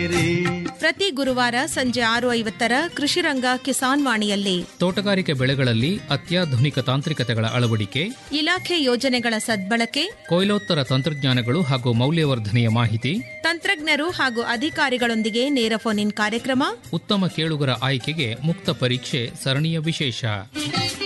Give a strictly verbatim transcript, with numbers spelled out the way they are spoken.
ಕೇಳಿರಿ. ಪ್ರತಿ ಗುರುವಾರ ಸಂಜೆ ಆರು ಐವತ್ತರ ಕೃಷಿರಂಗ ಕಿಸಾನ್ ವಾಣಿಯಲ್ಲಿ ತೋಟಗಾರಿಕೆ ಬೆಳೆಗಳಲ್ಲಿ ಅತ್ಯಾಧುನಿಕ ತಾಂತ್ರಿಕತೆಗಳ ಅಳವಡಿಕೆ, ಇಲಾಖೆ ಯೋಜನೆಗಳ ಸದ್ಬಳಕೆ, ಕೊಯ್ಲೋತ್ತರ ತಂತ್ರಜ್ಞಾನಗಳು ಹಾಗೂ ಮೌಲ್ಯವರ್ಧನೆಯ ಮಾಹಿತಿ, ತಂತ್ರಜ್ಞರು ಹಾಗೂ ಅಧಿಕಾರಿಗಳೊಂದಿಗೆ ನೇರ ಫೋನ್ ಇನ್ ಕಾರ್ಯಕ್ರಮ, ಉತ್ತಮ ಕೇಳುಗರ ಆಯ್ಕೆಗೆ ಮುಕ್ತ ಪರೀಕ್ಷೆ ಸರಣಿಯ ವಿಶೇಷ.